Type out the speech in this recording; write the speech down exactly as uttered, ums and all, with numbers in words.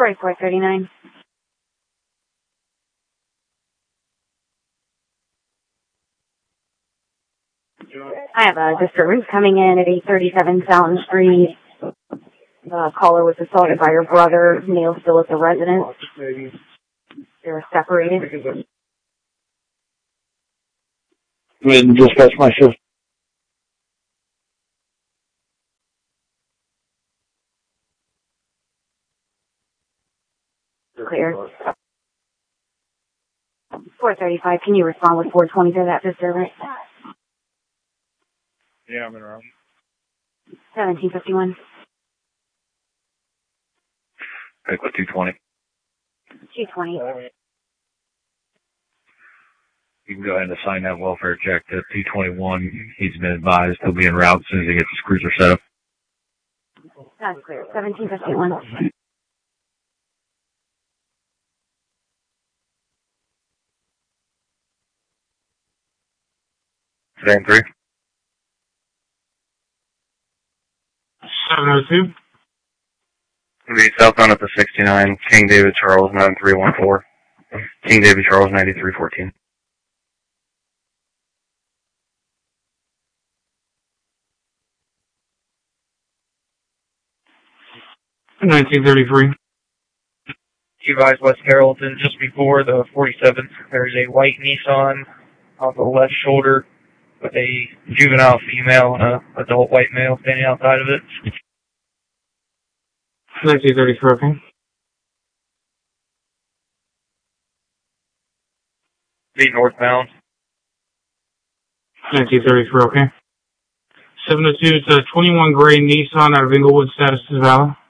forty-four thirty-nine. I have a disturbance coming in at eight thirty-seven Fountain Street. The caller was assaulted by her brother. Male still at the residence. They're separated. Go ahead and dispatch my shift. Clear. four thirty-five, can you respond with four twenty to that disturbance? Yeah, I'm in around. seventeen fifty-one. Pick with two twenty. two twenty. You can go ahead and assign that welfare check to two twenty-one. He's been advised he'll be en route as soon as he gets his cruiser set up. That's clear. seventeen fifty-one. Seven three. seven oh two. It'll be southbound at the sixty-nine, King David Charles, nine three one four. King David Charles, ninety-three fourteen. nineteen thirty-three. You advise West Carrollton, just before the forty-seventh, there's a white Nissan on the left shoulder with a juvenile female and an adult white male standing outside of it. nineteen thirty-three, okay. Be northbound. nineteen thirty-three, okay. seven oh two, it's a twenty-one gray Nissan out of Inglewood, status is valid.